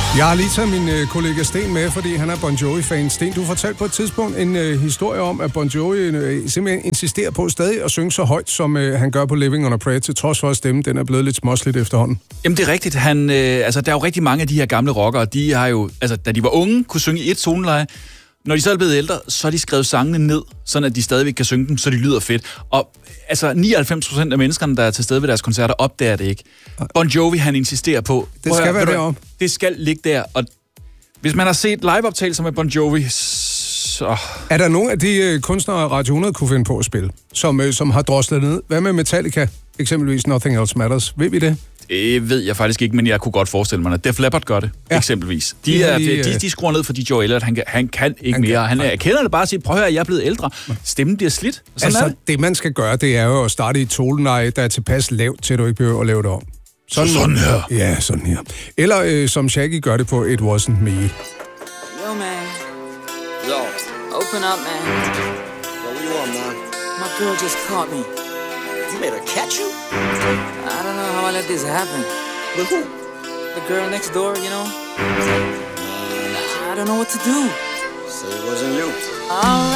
Jeg har lige taget min kollega Sten med, fordi han er Bon Jovi-fan. Sten, du fortalte på et tidspunkt en historie om, at Bon Jovi simpelthen insisterer på stadig at synge så højt, som han gør på Living on a Prayer, til trods for at stemmen den er blevet lidt småslidt efterhånden. Jamen, det er rigtigt. Der er jo rigtig mange af de her gamle rockere, de har jo, da de var unge, kunne synge i et toneleje. Når de så er blevet ældre, så har de skrevet sangene ned, sådan at de stadigvæk kan synge dem, så de lyder fedt. Og 99% af menneskerne, der er til stede ved deres koncerter, opdager det ikke. Bon Jovi, han insisterer på... Det skal være deroppe. Det skal ligge der. Og hvis man har set liveoptagelser med Bon Jovi, så... Er der nogen af de kunstnere, Radio 100 kunne finde på at spille, som har droslet ned? Hvad med Metallica? Eksempelvis Nothing Else Matters. Ved vi det? Det ved jeg faktisk ikke, men jeg kunne godt forestille mig, at Def Leppard gør det, eksempelvis. De skruer ned, fordi Joe Elliott, han kan ikke mere. Han erkender det bare og siger, prøv at høre, jeg er blevet ældre. Stemmen bliver slidt. Det man skal gøre, det er jo at starte i et toneleje, der er tilpas lavt, til du ikke behøver at lave det om. Sådan her. Ja, sådan her. Eller som Shaggy gør det på It Wasn't Me. Yo, man. Yo. Open up, man. Yo, what you want, man? My girl just caught me. You made her catch you? I don't know how I let this happen. With who? The girl next door, you know? I don't know what to do. So it wasn't you. All right.